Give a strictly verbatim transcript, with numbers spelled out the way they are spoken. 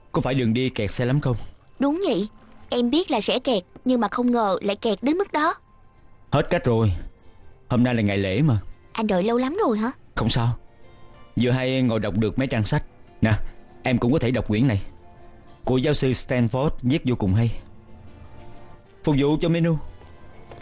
Có phải đường đi kẹt xe lắm không? Đúng vậy. Em biết là sẽ kẹt, nhưng mà không ngờ lại kẹt đến mức đó. Hết cách rồi. Hôm nay là ngày lễ mà. Anh đợi lâu lắm rồi hả? Không sao. Vừa hay ngồi đọc được mấy trang sách. Nè, em cũng có thể đọc quyển này của giáo sư Stanford, viết vô cùng hay. Phục vụ cho menu.